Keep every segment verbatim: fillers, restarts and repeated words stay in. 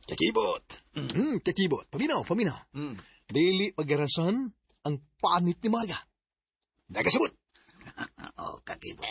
Kakibot. Mm, kakibot. Paminaw, paminaw. Mm. Dili pagarasan ang panit ni Marga. Nagasabot. Oh, kakibot.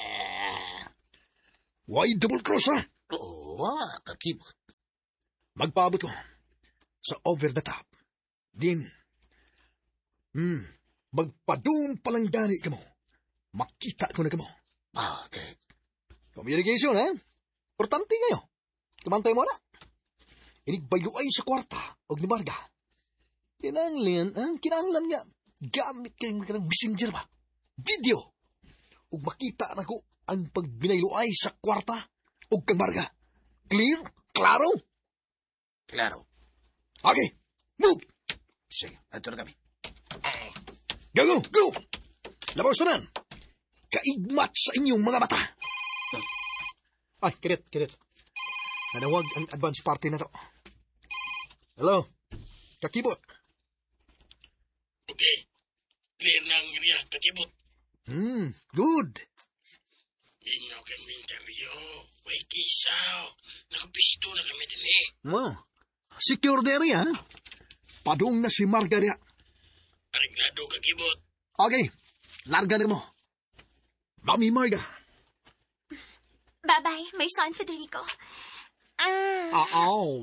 Why double cross, ha? Oo, kakibot. Magpaabot ko sa over the top. Din, hmm, magpadung palang gani ka mo. Makita ko na ka mo. Ah, okay. Communication, ha? Importante kayo. Tumantay mo na. Inigbayo ay sa kwarta o ni Marga. Kinanglan, ah, kinanglan nga. Gamit kayo ng messenger ba? Video. Ug makita na ko ang pagbinaylo ay sa kwarta o kang Marga. Clear? Klaro? Klaro. Okay, move! Sige, ato na kami. Go, go, go! Labaw sunan! Kaigmat sa inyong mga mata! Ay, kirit, kirit. Nanawag ang advance party na to. Hello, kakibot. Okay. Clear na ang area, kakibot. Hmm, good. Inyo kang interview. Way kisaw. Nakapisto na kami din eh. Wow, secure the area, ha? Padung na si Margaria. Arigado, kakibot. Okay, larga na mo. Mami Marga. Bye-bye, my son Federico. Mm. Uh-oh.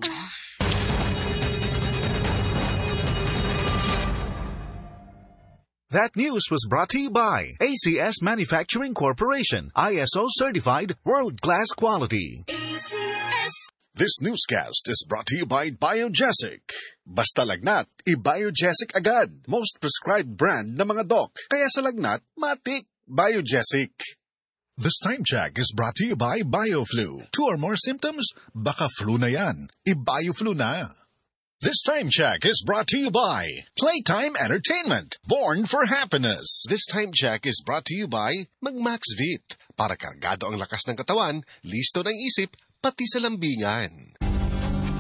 That news was brought to you by A C S Manufacturing Corporation, I S O certified, world-class quality. A C S. This newscast is brought to you by Biogesic. Basta lagnat, i-Biogesic agad. Most prescribed brand na mga doc. Kaya sa lagnat, matik. Biogesic. This time check is brought to you by BioFlu. Two or more symptoms? Baka flu na yan. I-BioFlu na. This time check is brought to you by Playtime Entertainment. Born for happiness. This time check is brought to you by Magmaxvit. Para kargado ang lakas ng katawan, listo ng isip, pati sa lambingan.